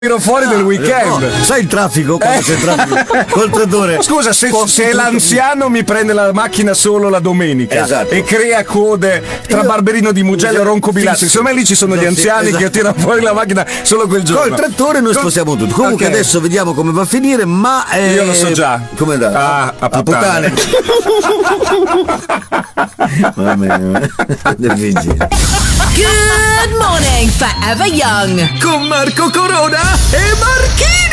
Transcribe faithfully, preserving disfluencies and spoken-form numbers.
tiro fuori del weekend. No, sai il traffico quando Eh. c'è il traffico col trattore? Scusa, se, Posti se tutto- l'anziano mi prende la macchina solo la domenica Esatto. e crea code tra Io- Barberino di Mugello e Ronco Bilassi, Sì, sì. secondo me lì ci sono gli Sì, anziani esatto. che tirano fuori la macchina solo quel giorno. Col trattore noi Col- spostiamo tutto. Comunque Ok. adesso vediamo come va a finire, ma eh, Io lo so già. Come andrà? Ah, a puttane. Va bene. Difficile. Good morning, Forever Young. Con Marco Corona e Marchino.